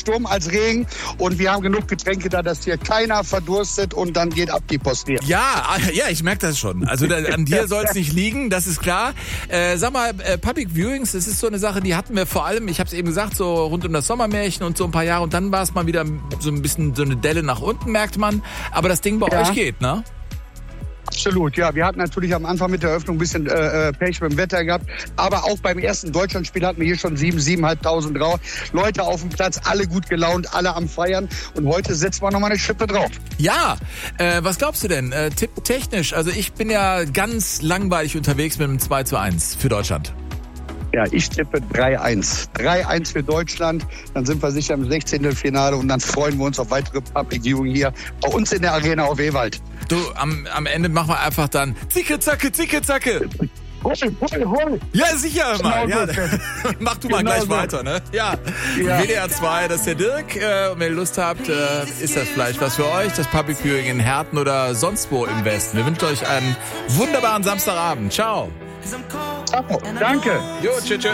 Sturm als Regen und wir haben genug Getränke da, dass hier keiner verdurstet und dann geht ab die Post hier. Ja, ich merke das schon. Also an dir soll es nicht liegen, das ist klar. Sag mal, Public Viewings, das ist so eine Sache, die hatten wir vor allem, ich habe es eben gesagt, so rund um das Sommermärchen und so ein paar Jahre und dann war es mal wieder so ein bisschen so eine Delle nach unten, merkt man. Aber das Ding bei euch geht, ne? Absolut, ja. Wir hatten natürlich am Anfang mit der Eröffnung ein bisschen Pech mit dem Wetter gehabt. Aber auch beim ersten Deutschlandspiel hatten wir hier schon 7.500 Leute auf dem Platz. Alle gut gelaunt, alle am Feiern. Und heute setzen wir nochmal eine Schippe drauf. Ja, was glaubst du denn? Tipptechnisch, also ich bin ja ganz langweilig unterwegs mit einem 2:1 für Deutschland. Ja, ich tippe 3:1. 3:1 für Deutschland. Dann sind wir sicher im 16. Finale und dann freuen wir uns auf weitere Public Viewing hier bei uns in der Arena auf Ewald. Du, am Ende machen wir einfach dann Zicke, Zacke, Zicke, Zacke. Hol. Ja, sicher mal. Genau Ja. Mach du mal gleich weiter, ne? Ja. WDR 2, das ist der Dirk. Und wenn ihr Lust habt, ist das vielleicht was für euch. Das Public Viewing in Herten oder sonst wo im Westen. Wir wünschen euch einen wunderbaren Samstagabend. Ciao. Danke. Jo, tschüss.